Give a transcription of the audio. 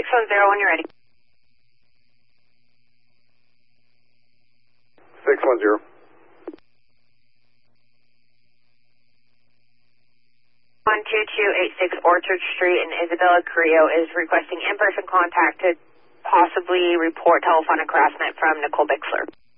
610 when you're ready. 610. 12286 Orchard Street, and Isabella Carrillo is requesting in-person contact to possibly report telephonic harassment from Nicole Bixler.